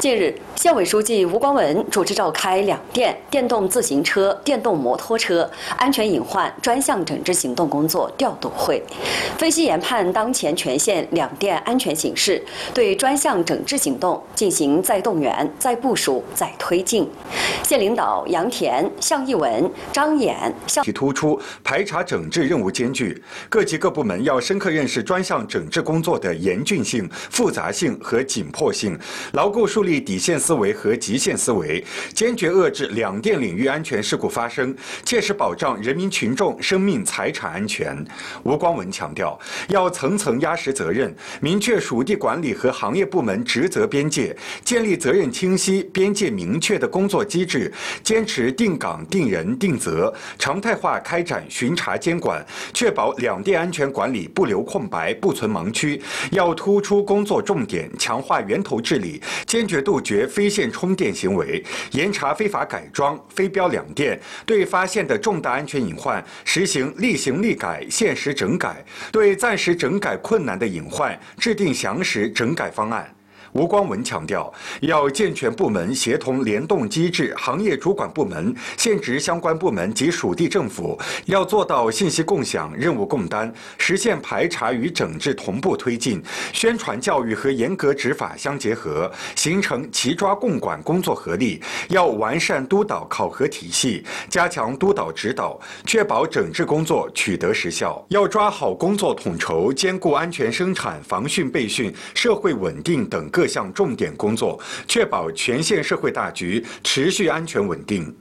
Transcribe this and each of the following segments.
近日，县委书记吴光文主持召开两电电动自行车、电动摩托车安全隐患专项整治行动工作调度会，分析研判当前全县两电安全形势，对专项整治行动进行再动员、再部署、再推进。县领导杨田、向义文、张衍突出排查整治任务艰巨，各级各部门要深刻认识专项整治工作的严峻性、复杂性和紧迫性，牢固树立底线思维和极限思维，坚决遏制两电领域安全事故发生，切实保障人民群众生命财产安全。吴光文强调，要层层压实责任，明确属地管理和行业部门职责边界，建立责任清晰、边界明确的工作机制，坚持定岗、定人、定责，常态化开展巡查监管，确保两电安全管理不留空白、不存盲区。要突出工作重点，强化源头治理，坚决杜绝非线充电行为，严查非法改装、非标两电，对发现的重大安全隐患实行立行立改、限时整改，对暂时整改困难的隐患制定详实整改方案。吴光文强调，要健全部门协同联动机制，行业主管部门、县直相关部门及属地政府要做到信息共享、任务共担，实现排查与整治同步推进，宣传教育和严格执法相结合，形成齐抓共管工作合力。要完善督导考核体系，加强督导指导，确保整治工作取得实效。要抓好工作统筹，兼顾安全生产、防汛备汛、社会稳定等各项重点工作，确保全县社会大局持续安全稳定。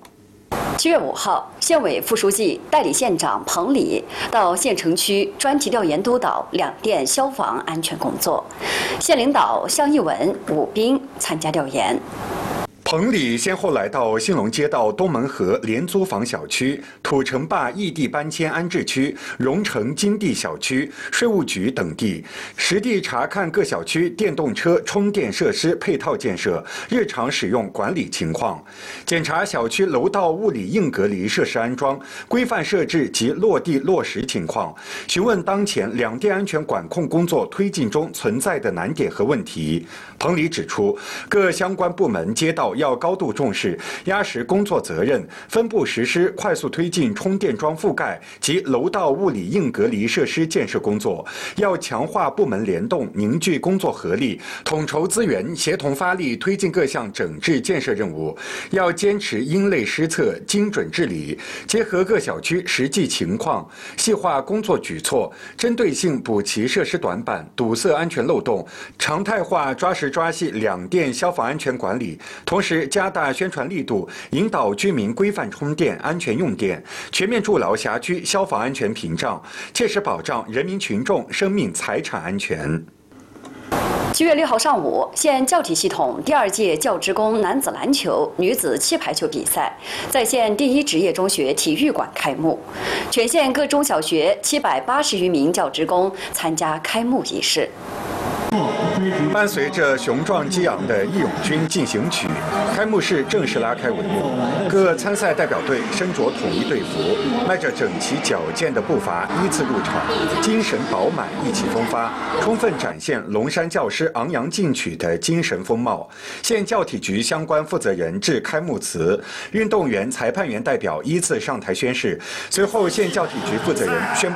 7月5号，县委副书记、代理县长彭礼到县城区专题调研督导两电消防安全工作，县领导向义文、武斌参加调研。 彭礼先后来到兴隆街道东门河廉租房小区、土城坝异地搬迁安置区、荣城金地小区、税务局等地，实地查看各小区电动车充电设施配套建设、日常使用管理情况，检查小区楼道物理硬隔离设施安装、规范设置及落地落实情况，询问当前两电安全管控工作推进中存在的难点和问题。彭礼指出，各相关部门街道要高度重视，压实工作责任，分步实施快速推进充电桩覆盖及楼道物理硬隔离设施建设工作，要强化部门联动，凝聚工作合力，统筹资源，协同发力推进各项整治建设任务。要坚持因类施策、精准治理，结合各小区实际情况，细化工作举措，针对性补齐设施短板，堵塞安全漏洞，常态化抓实抓细两电消防安全管理，同时加大宣传力度，引导居民规范充电、安全用电，全面筑牢辖区消防安全屏障，切实保障人民群众生命财产安全。 7月6号上午，县教体系统第2届教职工男子篮球、女子气排球比赛在县第1职业中学体育馆开幕，全县各中小学780余名教职工参加开幕仪式。 伴随着雄壮激昂的《义勇军进行曲》，开幕式正式拉开帷幕。各参赛代表队身着统一队服，迈着整齐矫健的步伐依次入场，精神饱满，意气风发，充分展现龙山教师昂扬进取的精神风貌。县教体局相关负责人致开幕词，运动员、裁判员代表依次上台宣誓。随后，县教体局负责人宣布